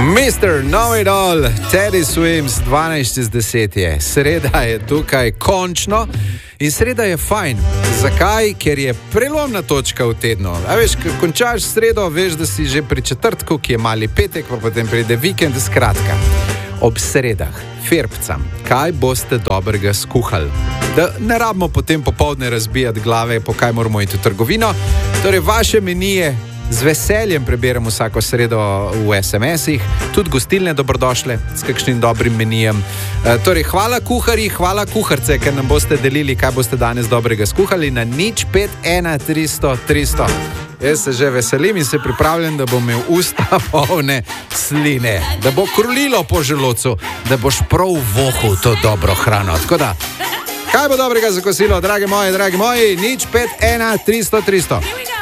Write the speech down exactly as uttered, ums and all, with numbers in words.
mister Know-It-All, Teddy Swims, dvanajst iz deset je. Sreda je tukaj končno in sreda je fajn. Zakaj? Ker je prelomna točka v tednu. A veš, ko končaš sredo, veš, da si že pri četrtku, ki je mali petek, pa potem pride vikend, skratka. Ob sredah, ferbcam, kaj boste dobrega skuhali? Da ne rabimo potem popoldne razbijati glave, po kaj moramo iti v trgovino. Torej, vaše menije z veseljem preberem vsako sredo v es em esih, tudi gostilne dobrodošle s kakšnim dobrim menijem. E, torej, hvala kuharji, hvala kuharce, ker nam boste delili, kaj boste danes dobrega skuhali na nič pet ena tristo tristo. Jaz se že veselim in se pripravljam, da bom imel usta polne sline, da bo krulilo po želodcu, da boš prav vohal to dobro hrano. Tako da, kaj bo dobrega za kosilo, drage moje, dragi moji, nič pet ena tristo tristo.